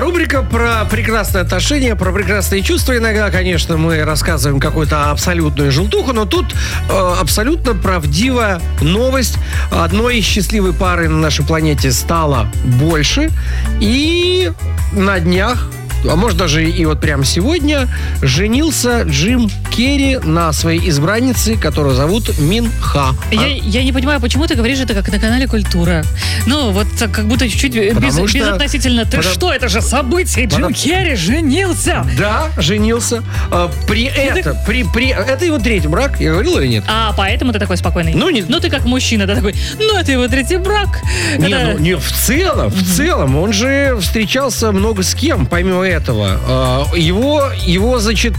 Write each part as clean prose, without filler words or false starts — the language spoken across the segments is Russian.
Рубрика про прекрасные отношения, про прекрасные чувства. Иногда, конечно, мы рассказываем какую-то абсолютную желтуху, но тут абсолютно правдивая новость. Одной счастливой пары на нашей планете стало больше. И на днях, а может даже и вот прямо сегодня, женился Джим Керри на своей избраннице, которую зовут Мин Ха. Я не понимаю, почему ты говоришь это как на канале «Культура». Ну, вот как будто чуть-чуть безотносительно. Что, это же событие, Джим Керри женился. Да, женился. Это его третий брак, я говорил или нет? Поэтому ты такой спокойный. Ну, ты как мужчина, ты такой, это его третий брак. Не, в целом, он же встречался много с кем, помимо этого. Его, значит,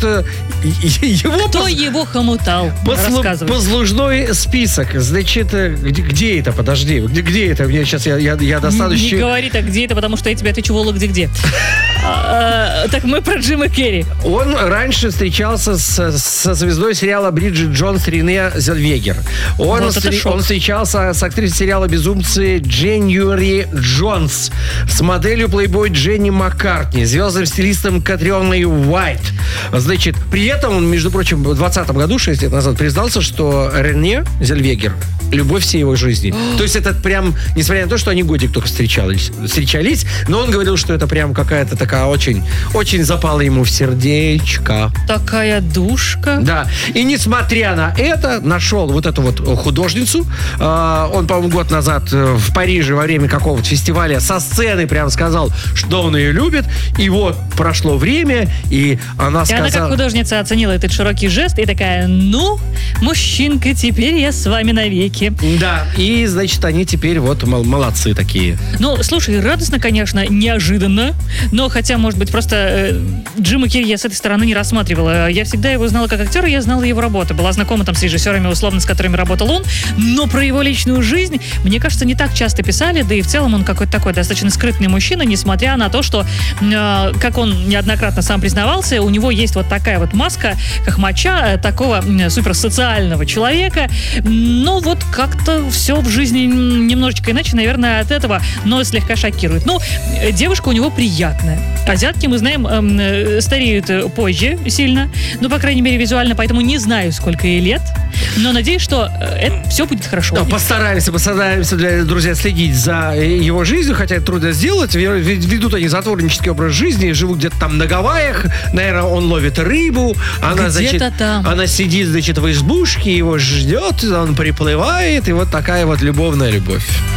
кто его хомутал? Послужной список. Значит, где это? Подожди. Где это? Мне сейчас я достаточно... Не говори так, где это, потому что я тебе отвечу, Вова, где. Так мы про Джима Керри. Он раньше встречался со звездой сериала «Бриджит Джонс» Рене Зельвегер. Он встречался с актрисой сериала «Безумцы» Дженюри Джонс, с моделью плейбой Дженни Маккартни, звездным стилистом Катрионой Уайт. Значит, при этом он, между прочим, в 2020 году, 6 лет назад, признался, что Рене Зельвегер — любовь всей его жизни. То есть это прям, несмотря на то, что они годик только встречались, но он говорил, что это прям какая-то такая очень, очень запала ему в сердечко. Такая душка. Да. И несмотря на это, нашел вот эту вот художницу. Он, по-моему, год назад в Париже во время какого-то фестиваля со сцены прям сказал, что он ее любит. И вот прошло время, и она сказала... И она как художница оценила этот широкий жест и такая, мужчинка, теперь я с вами навеки. Да, и, значит, они теперь вот молодцы такие. Слушай, радостно, конечно, неожиданно, но хотя, может быть, просто Джима Керри я с этой стороны не рассматривала. Я всегда его знала как актера, я знала его работу. Была знакома там с режиссерами, условно, с которыми работал он, но про его личную жизнь, мне кажется, не так часто писали, да и в целом он какой-то такой достаточно скрытный мужчина, несмотря на то, что, как он неоднократно сам признавался, у него есть вот такая вот маска, как моча, такого суперсоциального человека, но вот как-то все в жизни немножечко иначе, наверное, от этого, но слегка шокирует. Девушка у него приятная. Азиатки, мы знаем, стареют позже сильно, по крайней мере, визуально, поэтому не знаю, сколько ей лет, но надеюсь, что это все будет хорошо. Постараемся, друзья, следить за его жизнью, хотя это трудно сделать. Ведут они затворнический образ жизни, живут где-то там на Гавайях, наверное, он ловит рыбу, она сидит, значит, в избушке, его ждет, он приплывает, и вот такая вот любовная любовь.